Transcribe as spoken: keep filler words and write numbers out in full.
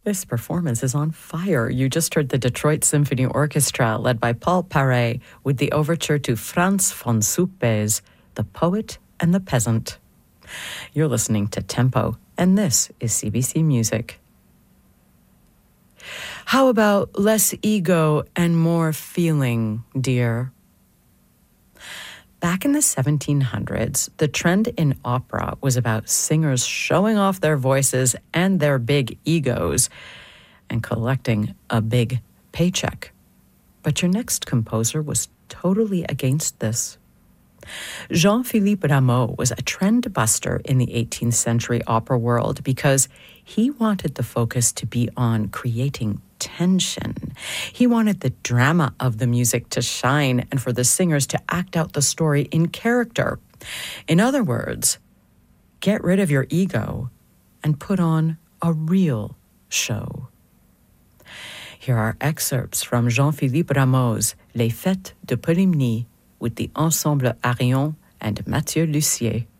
This performance is on fire. You just heard the Detroit Symphony Orchestra, led by Paul Paré, with the overture to Franz von Suppé's The Poet and the Peasant. You're listening to Tempo, and this is C B C Music. How about less ego and more feeling, dear? Back in the seventeen hundreds, the trend in opera was about singers showing off their voices and their big egos and collecting a big paycheck. But your next composer was totally against this. Jean-Philippe Rameau was a trend buster in the eighteenth century opera world because he wanted the focus to be on creating tension. He wanted the drama of the music to shine and for the singers to act out the story in character. In other words, get rid of your ego and put on a real show. Here are excerpts from Jean-Philippe Rameau's Les Fêtes de Polymnie with the Ensemble Arion and Mathieu Lussier.